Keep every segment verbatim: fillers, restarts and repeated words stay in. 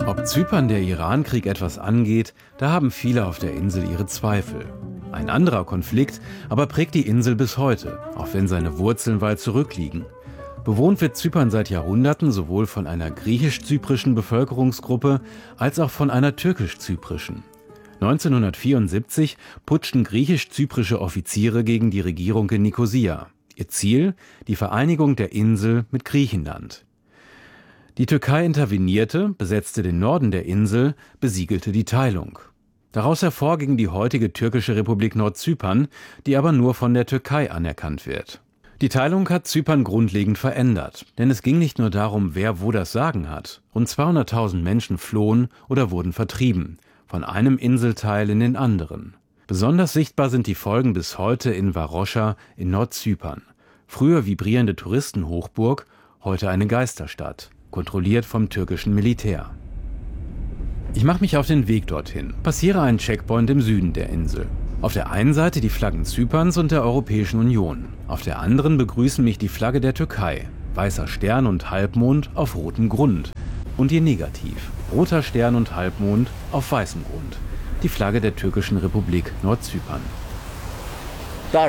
Ob Zypern der Irankrieg etwas angeht, da haben viele auf der Insel ihre Zweifel. Ein anderer Konflikt aber prägt die Insel bis heute, auch wenn seine Wurzeln weit zurückliegen. Bewohnt wird Zypern seit Jahrhunderten sowohl von einer griechisch-zyprischen Bevölkerungsgruppe als auch von einer türkisch-zyprischen. neunzehnhundertvierundsiebzig putschten griechisch-zyprische Offiziere gegen die Regierung in Nikosia. Ihr Ziel? Die Vereinigung der Insel mit Griechenland. Die Türkei intervenierte, besetzte den Norden der Insel, besiegelte die Teilung. Daraus hervor ging die heutige türkische Republik Nordzypern, die aber nur von der Türkei anerkannt wird. Die Teilung hat Zypern grundlegend verändert, denn es ging nicht nur darum, wer wo das Sagen hat. Rund zweihunderttausend Menschen flohen oder wurden vertrieben, von einem Inselteil in den anderen. Besonders sichtbar sind die Folgen bis heute in Varosha in Nordzypern. Früher vibrierende Touristenhochburg, heute eine Geisterstadt, kontrolliert vom türkischen Militär. Ich mache mich auf den Weg dorthin, passiere einen Checkpoint im Süden der Insel. Auf der einen Seite die Flaggen Zyperns und der Europäischen Union. Auf der anderen begrüßen mich die Flagge der Türkei. Weißer Stern und Halbmond auf rotem Grund. Und ihr Negativ. Roter Stern und Halbmond auf weißem Grund. Die Flagge der türkischen Republik Nordzypern. Dark.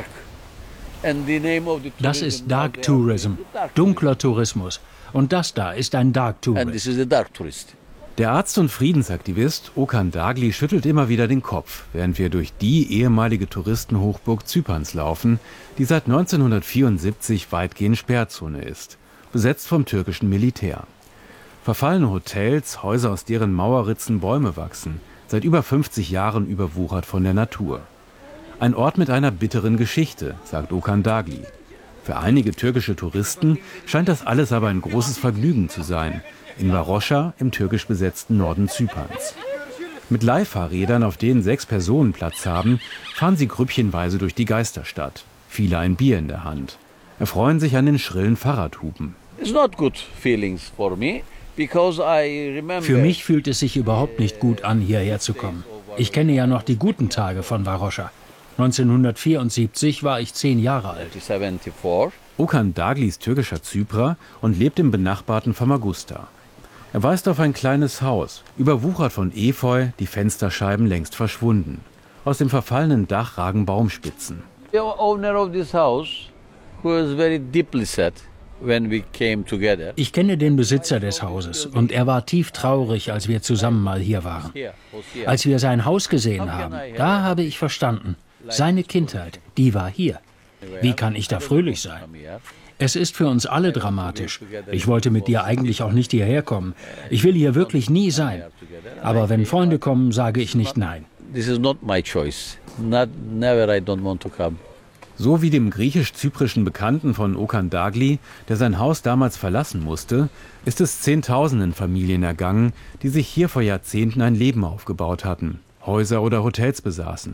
Das ist Dark Tourism, dunkler Tourismus. Und das da ist ein Dark Tourist. Der Arzt und Friedensaktivist Okan Dagli schüttelt immer wieder den Kopf, während wir durch die ehemalige Touristenhochburg Zyperns laufen, die seit neunzehnhundertvierundsiebzig weitgehend Sperrzone ist, besetzt vom türkischen Militär. Verfallene Hotels, Häuser, aus deren Mauerritzen Bäume wachsen, seit über fünfzig Jahren überwuchert von der Natur. Ein Ort mit einer bitteren Geschichte, sagt Okan Dagli. Für einige türkische Touristen scheint das alles aber ein großes Vergnügen zu sein, in Varosha im türkisch besetzten Norden Zyperns. Mit Leihfahrrädern, auf denen sechs Personen Platz haben, fahren sie grüppchenweise durch die Geisterstadt. Viele ein Bier in der Hand. Erfreuen sich an den schrillen Fahrradhupen. Für mich fühlt es sich überhaupt nicht gut an, hierher zu kommen. Ich kenne ja noch die guten Tage von Varosha. neunzehnhundertvierundsiebzig war ich zehn Jahre alt. Okan Dagli ist türkischer Zyprer und lebt im benachbarten Famagusta. Er weist auf ein kleines Haus, überwuchert von Efeu, die Fensterscheiben längst verschwunden. Aus dem verfallenen Dach ragen Baumspitzen. Ich kenne den Besitzer des Hauses und er war tief traurig, als wir zusammen mal hier waren. Als wir sein Haus gesehen haben, da habe ich verstanden, seine Kindheit, die war hier. Wie kann ich da fröhlich sein? Es ist für uns alle dramatisch. Ich wollte mit dir eigentlich auch nicht hierher kommen. Ich will hier wirklich nie sein. Aber wenn Freunde kommen, sage ich nicht nein. So wie dem griechisch-zyprischen Bekannten von Okan Dagli, der sein Haus damals verlassen musste, ist es Zehntausenden Familien ergangen, die sich hier vor Jahrzehnten ein Leben aufgebaut hatten. Häuser oder Hotels besaßen.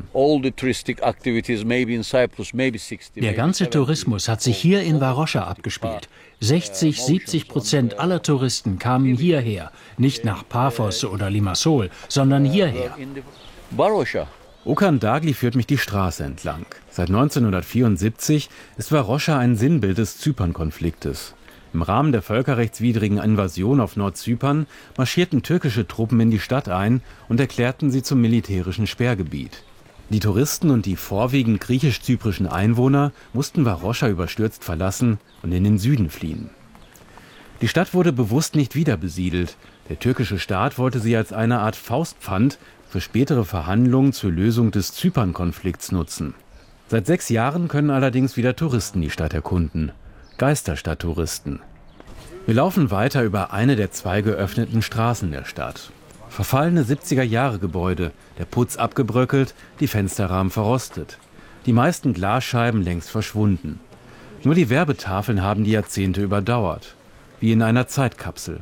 Der ganze Tourismus hat sich hier in Varosha abgespielt. sechzig, siebzig Prozent aller Touristen kamen hierher, nicht nach Paphos oder Limassol, sondern hierher. Okan Dagli führt mich die Straße entlang. Seit neunzehnhundertvierundsiebzig ist Varosha ein Sinnbild des Zypern-Konfliktes. Im Rahmen der völkerrechtswidrigen Invasion auf Nordzypern marschierten türkische Truppen in die Stadt ein und erklärten sie zum militärischen Sperrgebiet. Die Touristen und die vorwiegend griechisch-zyprischen Einwohner mussten Varosha überstürzt verlassen und in den Süden fliehen. Die Stadt wurde bewusst nicht wieder besiedelt. Der türkische Staat wollte sie als eine Art Faustpfand für spätere Verhandlungen zur Lösung des Zypern-Konflikts nutzen. Seit sechs Jahren können allerdings wieder Touristen die Stadt erkunden. Geisterstadttouristen. Wir laufen weiter über eine der zwei geöffneten Straßen der Stadt. Verfallene siebziger-Jahre-Gebäude, der Putz abgebröckelt, die Fensterrahmen verrostet. Die meisten Glasscheiben längst verschwunden. Nur die Werbetafeln haben die Jahrzehnte überdauert, wie in einer Zeitkapsel.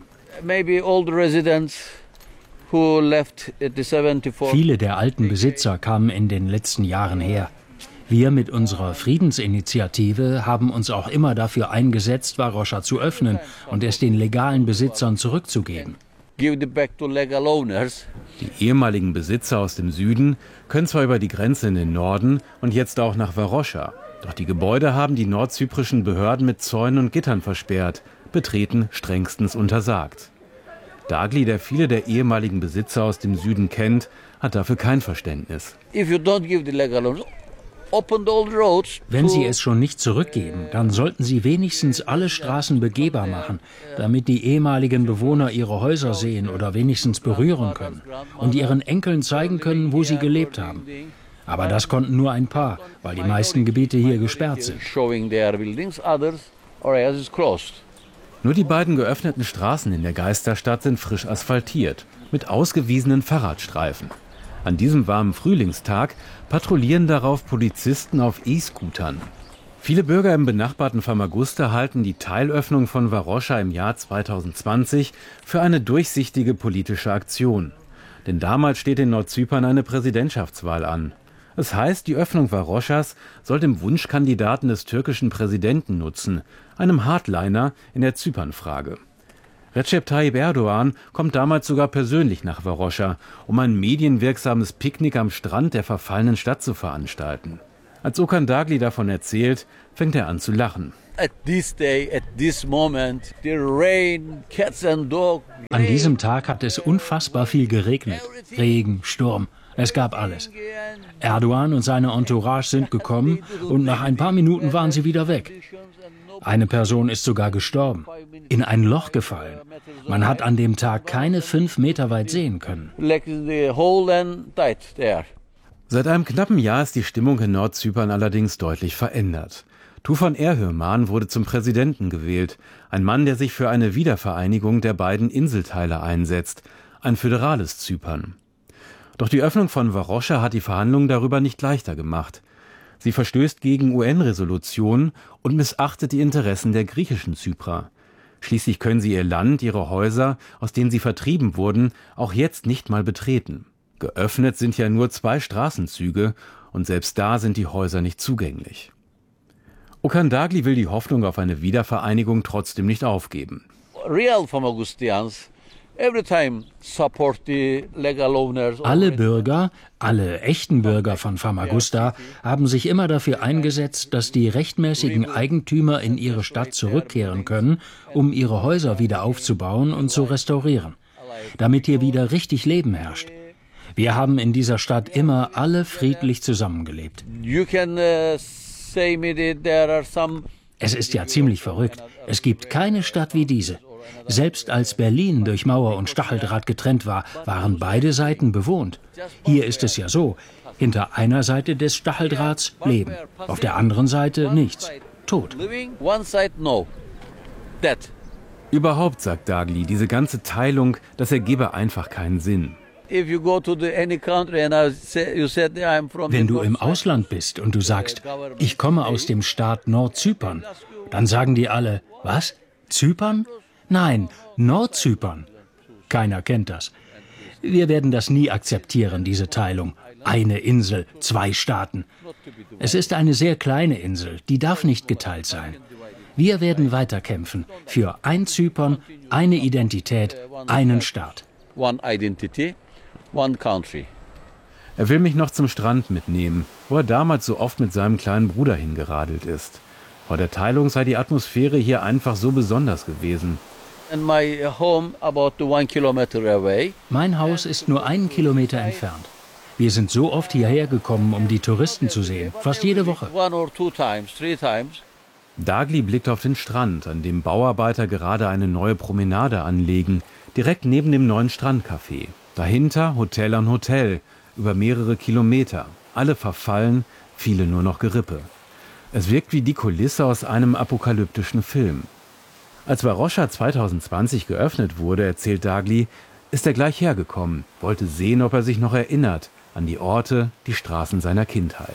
Viele der alten Besitzer kamen in den letzten Jahren her. Wir mit unserer Friedensinitiative haben uns auch immer dafür eingesetzt, Varosha zu öffnen und es den legalen Besitzern zurückzugeben. Die ehemaligen Besitzer aus dem Süden können zwar über die Grenze in den Norden und jetzt auch nach Varosha, doch die Gebäude haben die nordzyprischen Behörden mit Zäunen und Gittern versperrt, Betreten strengstens untersagt. Dagli, der viele der ehemaligen Besitzer aus dem Süden kennt, hat dafür kein Verständnis. Wenn Sie es schon nicht zurückgeben, dann sollten Sie wenigstens alle Straßen begehbar machen, damit die ehemaligen Bewohner ihre Häuser sehen oder wenigstens berühren können und ihren Enkeln zeigen können, wo sie gelebt haben. Aber das konnten nur ein paar, weil die meisten Gebiete hier gesperrt sind. Nur die beiden geöffneten Straßen in der Geisterstadt sind frisch asphaltiert, mit ausgewiesenen Fahrradstreifen. An diesem warmen Frühlingstag patrouillieren darauf Polizisten auf E-Scootern. Viele Bürger im benachbarten Famagusta halten die Teilöffnung von Varosha im Jahr zweitausendzwanzig für eine durchsichtige politische Aktion. Denn damals steht in Nordzypern eine Präsidentschaftswahl an. Es heißt, die Öffnung Varoshas soll dem Wunschkandidaten des türkischen Präsidenten nutzen, einem Hardliner in der Zypernfrage. Recep Tayyip Erdogan kommt damals sogar persönlich nach Varosha, um ein medienwirksames Picknick am Strand der verfallenen Stadt zu veranstalten. Als Okan Dagli davon erzählt, fängt er an zu lachen. An diesem Tag hat es unfassbar viel geregnet. Regen, Sturm, es gab alles. Erdogan und seine Entourage sind gekommen und nach ein paar Minuten waren sie wieder weg. Eine Person ist sogar gestorben, in ein Loch gefallen. Man hat an dem Tag keine fünf Meter weit sehen können. Seit einem knappen Jahr ist die Stimmung in Nordzypern allerdings deutlich verändert. Tufan Erhürman wurde zum Präsidenten gewählt, ein Mann, der sich für eine Wiedervereinigung der beiden Inselteile einsetzt, ein föderales Zypern. Doch die Öffnung von Varosha hat die Verhandlungen darüber nicht leichter gemacht. Sie verstößt gegen U N-Resolutionen und missachtet die Interessen der griechischen Zyprer. Schließlich können sie ihr Land, ihre Häuser, aus denen sie vertrieben wurden, auch jetzt nicht mal betreten. Geöffnet sind ja nur zwei Straßenzüge und selbst da sind die Häuser nicht zugänglich. Okan Dagli will die Hoffnung auf eine Wiedervereinigung trotzdem nicht aufgeben. Real Famagustians Alle Bürger, alle echten Bürger von Famagusta haben sich immer dafür eingesetzt, dass die rechtmäßigen Eigentümer in ihre Stadt zurückkehren können, um ihre Häuser wieder aufzubauen und zu restaurieren, damit hier wieder richtig Leben herrscht. Wir haben in dieser Stadt immer alle friedlich zusammengelebt. Es ist ja ziemlich verrückt. Es gibt keine Stadt wie diese. Selbst als Berlin durch Mauer und Stacheldraht getrennt war, waren beide Seiten bewohnt. Hier ist es ja so, hinter einer Seite des Stacheldrahts Leben, auf der anderen Seite nichts, Tod. Überhaupt, sagt Dagli, diese ganze Teilung, das ergebe einfach keinen Sinn. Wenn du im Ausland bist und du sagst, ich komme aus dem Staat Nordzypern, dann sagen die alle, was? Zypern? Nein, Nordzypern. Keiner kennt das. Wir werden das nie akzeptieren, diese Teilung. Eine Insel, zwei Staaten. Es ist eine sehr kleine Insel, die darf nicht geteilt sein. Wir werden weiterkämpfen für ein Zypern, eine Identität, einen Staat. One identity, one country. Er will mich noch zum Strand mitnehmen, wo er damals so oft mit seinem kleinen Bruder hingeradelt ist. Vor der Teilung sei die Atmosphäre hier einfach so besonders gewesen. Mein Haus ist nur einen Kilometer entfernt. Wir sind so oft hierher gekommen, um die Touristen zu sehen, fast jede Woche. Dagli blickt auf den Strand, an dem Bauarbeiter gerade eine neue Promenade anlegen, direkt neben dem neuen Strandcafé. Dahinter Hotel an Hotel, über mehrere Kilometer, alle verfallen, viele nur noch Gerippe. Es wirkt wie die Kulisse aus einem apokalyptischen Film. Als Varosha zweitausendzwanzig geöffnet wurde, erzählt Dagli, ist er gleich hergekommen, wollte sehen, ob er sich noch erinnert an die Orte, die Straßen seiner Kindheit.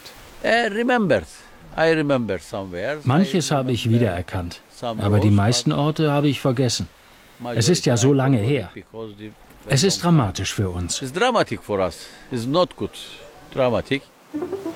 Manches habe ich wiedererkannt, aber die meisten Orte habe ich vergessen. Es ist ja so lange her. Es ist dramatisch für uns. It's dramatic for us. It's not good. Dramatic.